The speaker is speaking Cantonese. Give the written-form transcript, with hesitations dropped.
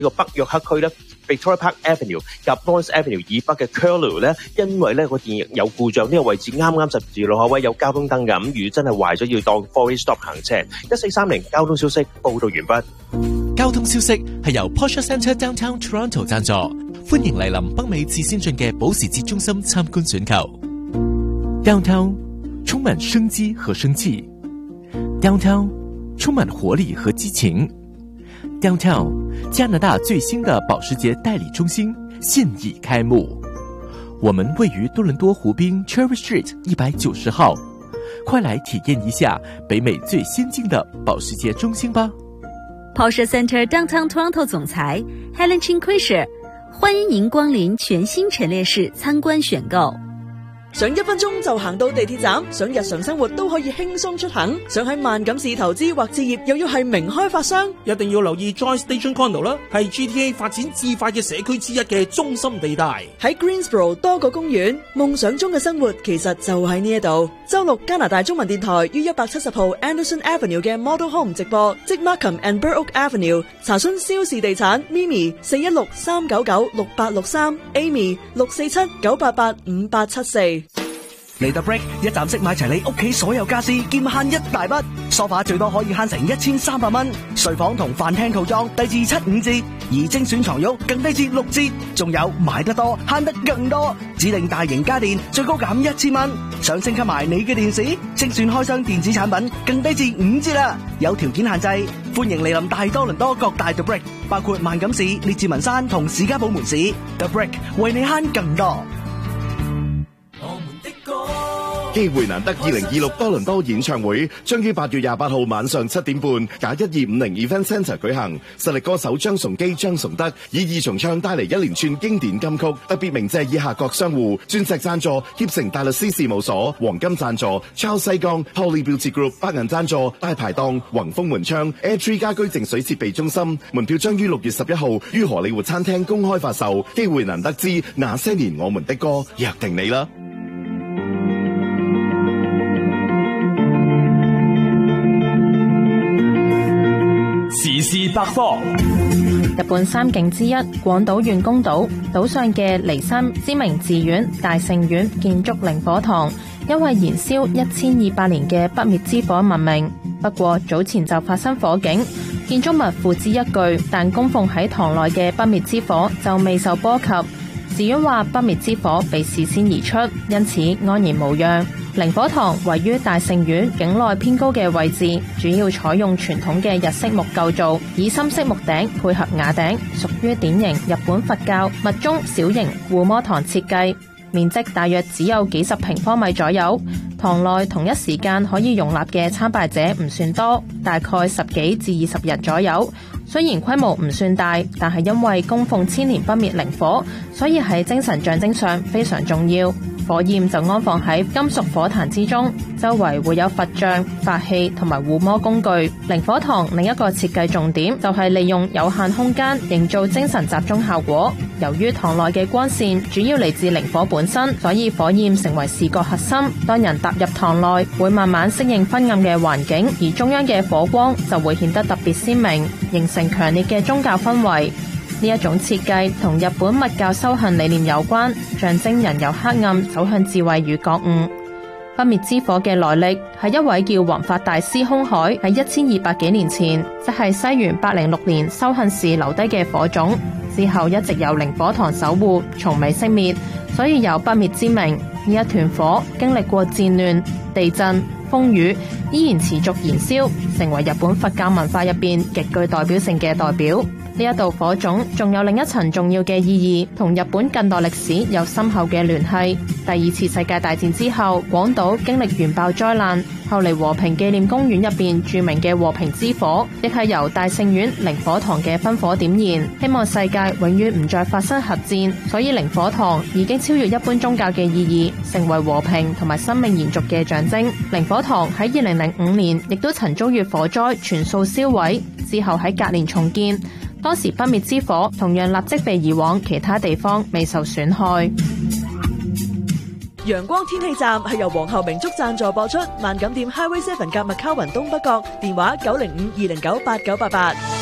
個北約克區咧 Victoria Park Avenue 及 Lawrence Avenue 以北嘅 Curlew 咧，因為咧個電翼有故障，呢個位置啱啱十字路口位有交通燈㗎，咁如果真係壞咗要當 4-way stop 行車。1430交通消息報道完畢。 交通消息係由 Porsche Centre Downtown Toronto 贊助，歡迎嚟臨北美至先進嘅保時捷中心參觀選購。Downtown 充滿生機和生氣 ，Downtown 充滿活力和激情。Downtown 加拿大最新的保時捷代理中心現已開幕，我們位於多倫多湖濱 Cherry Street 190號，快來體驗一下北美最先進的保時捷中心吧。 Porsche Centre Downtown Toronto 總裁 Helen Chin-Quisher 歡迎您光臨全新陳列室參觀選購。 想1分鐘就行到地鐵站，想日常生活都可以輕鬆出行，想喺萬錦市投資或置業又要係名開發商， 一定要留意 Joy Station Condo 啦，係 GTA 發展至快嘅社區之一嘅中心地帶。 喺 Greensboro 多個公園，夢想中嘅生活其實就喺呢一度。周六加拿大中文電台於170號 Anderson Avenue 嘅 Model Home 直播，即 Markham and Burr Oak Avenue。查詢蕭氏地產 Mimi 416-399-6863 Amy 647-988-5874。 嚟到 Brick 一站式買齊你屋企所有家私，兼慳一大筆。梳化最多可以慳成1300蚊，睡房同飯廳套裝低至75折，而精選床褥更低至6折，仲有買得多慳得更多，指定大型家電最高減1000蚊，想升級埋你嘅電視，精選開箱電子產品更低至5折啦，有條件限制。歡迎嚟臨大多倫多各大 The Brick， 包括萬錦市、列治文山同士嘉堡門市。The Brick 為你慳更多。 機會難得2026多倫多演唱會將於8月28號晚上7點半，1250 Event Centre 舉行。實力歌手張崇基、張崇德以二重唱帶嚟一連串經典金曲，特別鳴謝以下各商戶：鑽石贊助協成大律師事務所，黃金贊助 Charles 西江 Holly Beauty Group， 白銀贊助大排檔宏豐門窗 Airtree 家居淨水設備中心。門票將於6月11號於荷里活餐廳公開發售。機會難得之那些年我們的歌，約定你啦！ 時事百科。 日本三景之一廣島縣宮島，島上嘅離山知名寺院大聖院建築靈火堂，因為燃燒1200年嘅不滅之火聞名。不過早前就發生火警，建築物付之一炬，但供奉喺堂內嘅不滅之火就未受波及。寺院話不滅之火被事先移出，因此安然無恙。靈火堂位於大聖院境內偏高嘅位置，主要採用傳統嘅日式木構造，以深色木頂配合瓦頂，屬於典型日本佛教密宗小型護摩堂設計，面積大約只有幾十平方米左右。堂內同一時間可以容納嘅參拜者唔算多，大概10幾至20人左右。雖然規模唔算大，但係因為供奉千年不滅靈火，所以喺精神象徵上非常重要。火焰就安放喺金屬火壇之中，周圍會有佛像、法器同埋護摩工具。靈火堂另一個設計重點就係利用有限空間營造精神集中效果。由於堂內嘅光線主要嚟自靈火本身，所以火焰成為視覺核心。當人踏入堂內，會慢慢適應昏暗嘅環境，而中央嘅火光就會顯得特別鮮明，形成強烈嘅宗教氛圍。呢一種設計同日本密教修行理念有關，象徵人由黑暗走向智慧與覺悟。不滅之火嘅來歷係一位叫弘法大師空海喺1200幾年前，即係西元806年修行時留低嘅火種，之後一直由靈火堂守護，從未熄滅，所以有不滅之名。呢一團火經歷過戰亂、地震、風雨，依然持續燃燒，成為日本佛教文化入邊極具代表性嘅代表。呢一道火種仲有另一層重要嘅意義，同日本近代歷史有深厚嘅聯繫。第二次世界大戰之後，廣島經歷原爆災難，後嚟和平紀念公園入邊著名嘅和平之火，亦係由大聖院靈火堂嘅分火點燃，希望世界永遠唔再發生核戰。所以靈火堂已經超越一般宗教嘅意義，成為和平同埋生命延續嘅象徵。靈火堂喺2005年亦都曾遭遇火災，全數燒毀，之後喺隔年重建。當時不滅之火同樣立即被移往其他地方，未受損害。 陽光天氣站係由皇后明燭贊助播出，萬錦店 Highway 7 夾麥卡雲東北角，電話905-209-8988。